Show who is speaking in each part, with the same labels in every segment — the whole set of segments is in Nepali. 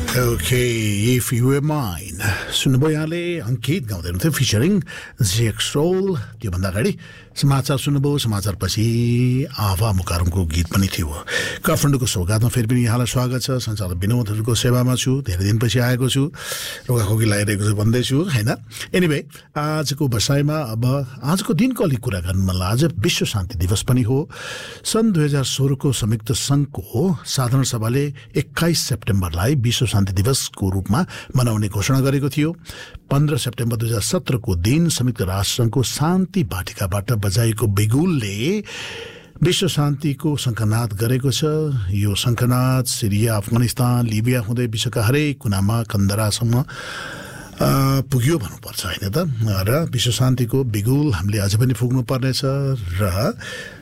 Speaker 1: Okay, if you were mine. सुन्नुभयो यहाँले अङ्कित गाउँदै हुनुहुन्थ्यो फिचरिङ जेक सोल। त्योभन्दा अगाडि समाचार सुन्नुभयो। समाचारपछि आभा मुकारुङको गीत पनि थियो। काठमाडौँको सौगातमा फेरि पनि यहाँलाई स्वागत छ। संसार विनोदहरूको सेवामा छु, धेरै दिनपछि आएको छु, रोगाखोकी लागिरहेको छु भन्दैछु होइन। एनिवे, आजको बसाइमा अब आजको दिनको अलिक कुरा गर्नु मन लाग्छ। आज विश्व शान्ति दिवस पनि हो। सन् 2016 को संयुक्त संघको साधारण सभाले 21 सेप्टेम्बरलाई विश्व शान्ति दिवसको रूपमा मनाउने घोषणा गरेको थियो। 15 सेप्टेम्बर 2017 को दिन संयुक्त राष्ट्र संघको शान्ति वाटिकाबाट बजाएको बिगुलले विश्व शान्तिको शङ्खनाद गरेको छ। यो शङ्खनाद सिरिया, अफगानिस्तान, लिबिया हुँदै विश्वका हरेक कुनामा कन्दरासम्म पुग्यो भन्नुपर्छ होइन त। र विश्व शान्तिको बिगुल हामीले अझै पनि पुग्नु पर्नेछ र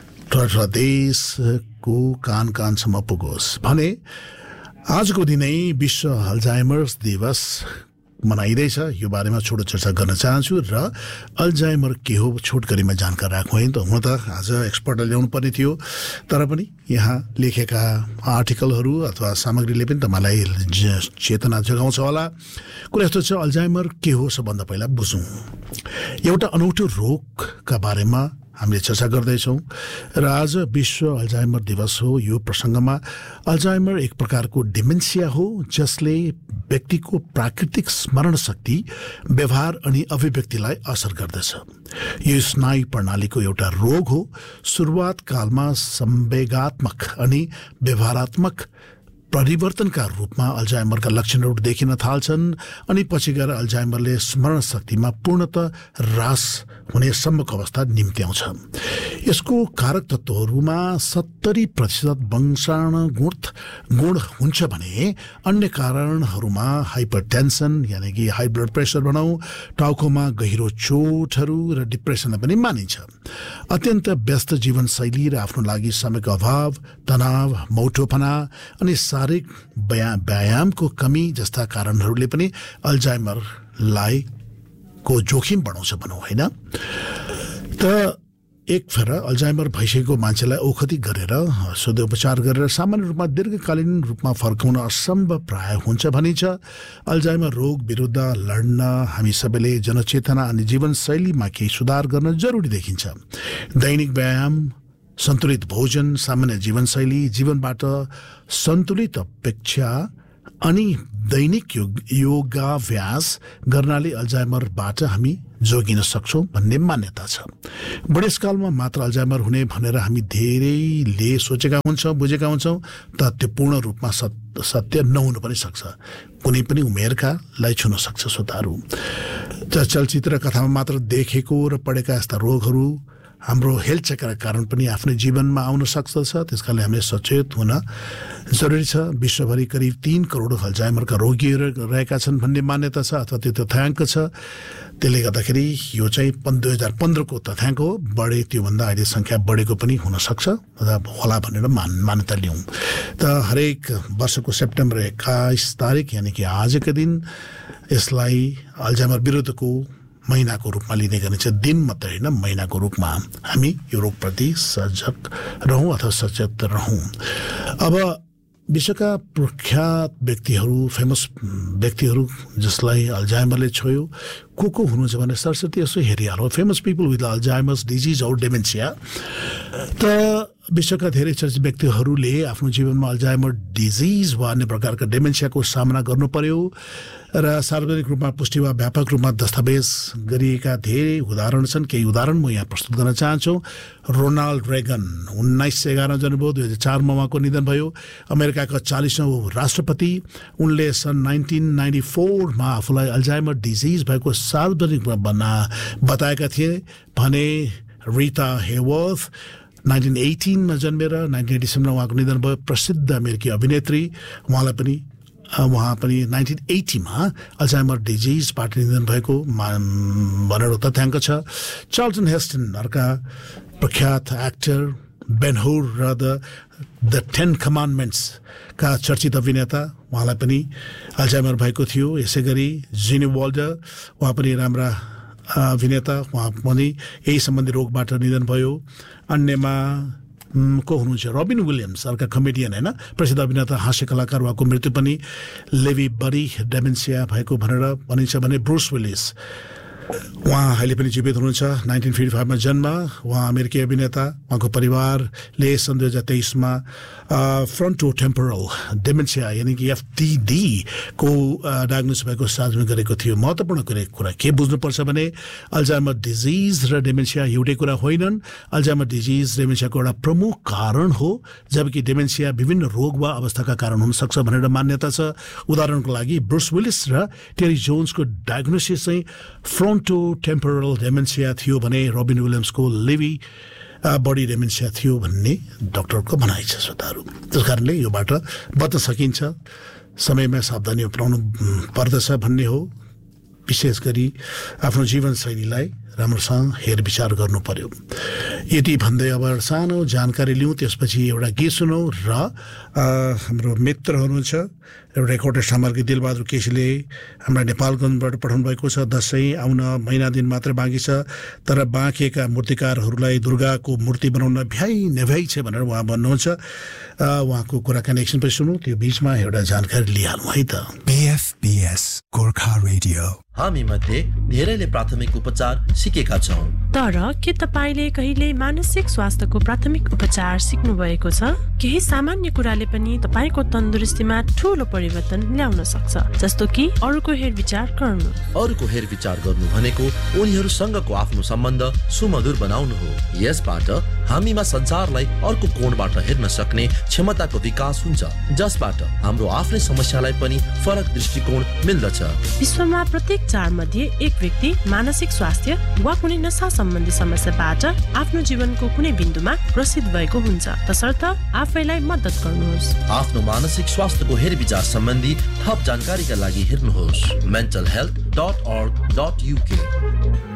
Speaker 1: देशको कान कानसम्म पुगोस् भने आजको दिनै विश्व अल्जाइमर्स दिवस मनाइँदैछ। यो बारेमा छोटो चर्चा गर्न चाहन्छु र अल्जाइमर के हो छोटकरीमा जानकारी राखौँ है त। हुन त आज एक्सपर्ट ल्याउनु पर्ने थियो, तर पनि यहाँ लेखेका आर्टिकलहरू अथवा सामग्रीले पनि तपाईँलाई चेतना जगाउँछ होला। कुरा यस्तो छ, अल्जाइमर के हो सबभन्दा पहिला बुझौँ। एउटा अनौठो रोगका बारेमा हामीले चर्चा गर्दैछौँ र आज विश्व अल्जाइमर दिवस हो। यो प्रसङ्गमा अल्जाइमर एक प्रकारको डिमेन्सिया हो जसले व्यक्तिको प्राकृतिक स्मरण शक्ति, व्यवहार अनि अभिव्यक्तिलाई असर गर्दछ। यो स्नायु प्रणालीको एउटा रोग हो। सुरुवात कालमा संवेगात्मक अनि व्यवहारात्मक परिवर्तनका रूपमा अल्जाइमरका लक्षणहरू देखिन थाल्छन् अनि पछि गएर अल्जाइमरले स्मरण शक्तिमा पूर्णतः ह्रास हुने सम्भव अवस्था निम्त्याउँछ। यसको कारक तत्त्वहरूमा 70% वंशाणुगत गुण हुन्छ भने अन्य कारणहरूमा हाइपरटेन्सन यानि कि हाई ब्लड प्रेसर भनौँ, टाउकोमा गहिरो चोटहरू र डिप्रेसनलाई पनि मानिन्छ। अत्यन्त व्यस्त जीवनशैली र आफ्नो लागि समयको अभाव, तनाव, मौटोपना अनि शारीरिक व्यायामको कमी जस्ता कारणहरूले पनि अल्जाइमरलाई को जोखिम बढाउँछ भनौँ होइन त। एक फेर अल्जाइमर भइसकेको मान्छेलाई औषधि गरेर औषधोपचार गरेर सामान्य रूपमा दीर्घकालीन रूपमा फर्काउन असम्भव प्राय हुन्छ भनिन्छ। अल्जाइमर रोग विरुद्ध लड्न हामी सबैले जनचेतना अनि जीवनशैलीमा केही सुधार गर्न जरुरी देखिन्छ। दैनिक व्यायाम, सन्तुलित भोजन, सामान्य जीवनशैली, जीवनबाट सन्तुलित अपेक्षा अनि दैनिक योगाभ्यास गर्नाले अल्जाइमरबाट हामी जोगिन सक्छौँ भन्ने मान्यता छ। बुढेसकालमा मात्र अल्जाइमर हुने भनेर हामी धेरैले सोचेका हुन्छौँ, बुझेका हुन्छौँ, तर त्यो पूर्ण रूपमा सत्य नहुनु पनि सक्छ। कुनै पनि उमेरकालाई छुन सक्छ। श्रोताहरू, चलचित्र कथामा मात्र देखेको र पढेका यस्ता रोगहरू हाम्रो हेल्थ चेकका कारण पनि आफ्नो जीवनमा आउन सक्छ। त्यस कारणले हामीले सचेत हुन जरुरी छ। विश्वभरि करिब 3 करोड अल्जाइमरका रोगीहरू रहेका छन् भन्ने मान्यता छ अथवा त्यो तथ्याङ्क छ। त्यसले गर्दाखेरि यो चाहिँ 2015 को तथ्याङ्क हो। बढे, त्योभन्दा अहिले सङ्ख्या बढेको पनि हुनसक्छ होला भनेर मान्यता लिउँ त। हरेक वर्षको सेप्टेम्बर 21 तारिक यानि कि आजको दिन यसलाई अल्जाइमर विरुद्धको महिनाको रूपमा लिने गरिन्छ। दिन मात्रै होइन, महिनाको रूपमा हामी यो रोगप्रति सजग रहौँ अथवा सचेत रहौँ। अब विश्वका प्रख्यात व्यक्तिहरू, फेमस व्यक्तिहरू जसलाई अल्जाइमरले छोयो को हुनुहुन्छ भने सरस्वती यसो हेरिहाल्नु। Famous people with Alzheimer's disease और डिमेन्सिया। त विश्वका धेरै चर्चित व्यक्तिहरूले आफ्नो जीवनमा अल्जाइमर डिजिज वा अन्य प्रकारका डिमेन्सियाको सामना गर्नु पर्यो र सार्वजनिक रूपमा पुष्टि वा व्यापक रूपमा दस्तावेज गरिएका धेरै उदाहरण छन्। केही उदाहरण म यहाँ प्रस्तुत गर्न चाहन्छु। रोनाल्ड रेगन 1911 जन्मभयो, 2004 उहाँको निधन भयो। अमेरिकाका 40औं राष्ट्रपति। उनले सन् 1994 आफूलाई अल्जाइमर डिजिज भएको सार्वजनिक रूपमा बताएका थिए भने रिता हेवर्थ 1918 जन्मेर 1987 उहाँको निधन भयो। प्रसिद्ध अमेरिकी अभिनेत्री, उहाँ पनि 1980 अल्जाइमर डिजिजबाट निधन भएको भनेर तथ्याङ्क छ। चार्ल्टन हेस्टन अर्का प्रख्यात एक्टर, बेन हुर र द 10 कमान्डमेन्ट्स का चर्चित अभिनेता, उहाँलाई पनि अल्जाइमर भएको थियो। यसै गरी जिनी वाल्डर, उहाँ पनि राम्रा अभिनेता, उहाँ पनि यही सम्बन्धी रोगबाट निधन भयो। अन्यमा को हुनुहुन्छ रबिन विलियम्स, अर्का कमेडियन होइन, प्रसिद्ध अभिनेता हास्य कलाकार, उहाँको मृत्यु पनि लेवी बडी डेमेन्सिया भएको भनेर भनिन्छ भने ब्रुस विलिस उहाँ अहिले पनि जीवित हुनुहुन्छ। 1955 मा जन्म, उहाँ अमेरिकी अभिनेता। उहाँको परिवारले सन् 2023 फ्रन्टो टेम्पोरल डेमेन्सिया यानि कि FTD को डायग्नोस भएको सार्वजनिक गरेको थियो। महत्त्वपूर्ण कुरा के बुझ्नुपर्छ भने अल्जाइमर डिजिज र डेमेन्सिया एउटै कुरा होइनन्। अल्जाइमर डिजिज डेमेन्सियाको एउटा प्रमुख कारण हो, जबकि डेमेन्सिया विभिन्न रोग वा अवस्थाका कारण हुन सक्छ भनेर मान्यता छ। उदाहरणको लागि ब्रुस विलिस र टेरी जोन्सको डायग्नोसिस चाहिँ फ्रन्टो टेम्पोरल डेमेन्सिया थियो भने रबिन विलियम्सको लेवी बडी डेमेन्सिया थियो भन्ने डाक्टरको भनाइ छ श्रोताहरू। त्यस कारणले योबाट बच्न सकिन्छ, समयमा सावधानी अपनाउनु पर्दछ भन्ने हो। विशेष गरी आफ्नो जीवनशैलीलाई राम्रोसँग हेरविचार गर्नु पर्यो। यति भन्दै अब सानो जानकारी लिउँ, त्यसपछि एउटा गीत सुनौँ र हाम्रो मित्र हुनुहुन्छ एउटा रेकर्डेड सामग्री दिलबहादुर केसीले हाम्रा नेपालगञ्जबाट पठाउनु भएको छ। दसैँ आउन महिना दिन मात्र बाँकी छ, तर बाँकिएका मूर्तिकारहरूलाई दुर्गाको मूर्ति बनाउन भ्याइ छ भनेर उहाँ भन्नुहुन्छ। उहाँको कुराकानी एकछिन पछि सुनौँ, त्यो बिचमा एउटा जानकारी लिइहालौँ है त।
Speaker 2: BFBS Gorkha radio.
Speaker 3: हामी मध्ये धेरैले प्राथमिक उपचार सिकेका छौँ,
Speaker 4: तर के तपाईले कहिले मानसिक स्वास्थ्यको प्राथमिक उपचार सिक्नु भएको छ? केही सामान्य कुराले पनि तपाईको तन्दुरुस्तीमा ठूलो परिवर्तन ल्याउन सक्छ, जस्तो कि अरूको हेरविचार गर्नु।
Speaker 3: अरूको हेरविचार गर्नु भनेको उनीहरूसँगको आफ्नो सम्बन्ध सुमधुर बनाउनु हो। यसबाट हामीमा संसारलाई अर्को कोणबाट हेर्न सक्ने क्षमताको विकास हुन्छ, जसबाट हाम्रो आफ्नै समस्यालाई पनि फरक दृष्टिकोण मिल्दछ।
Speaker 4: विश्वमा प्रत्येक 4 मध्ये एक व्यक्ति मानसिक स्वास्थ्य वा कुनै नशा सम्बन्धी समस्याबाट आफ्नो जीवनको कुनै बिन्दुमा ग्रसित भएको हुन्छ। तसर्थ आफैलाई मद्दत गर्नुहोस्।
Speaker 3: आफ्नो मानसिक स्वास्थ्यको हेरविचार सम्बन्धी थप जानकारीका लागि हेर्नुहोस् mentalhealth.org.uk।